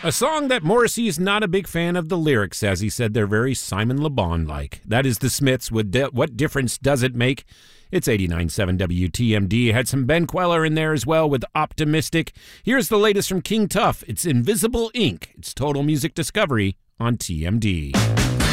A song that Morrissey's not a big fan of the lyrics, as he said they're very Simon Le Bon-like. That is the Smiths with What Difference Does It Make? It's 89.7 WTMD. Had some Ben Queller in there as well with Optimistic. Here's the latest from King Tuff. It's Invisible Ink. It's Total Music Discovery on TMD.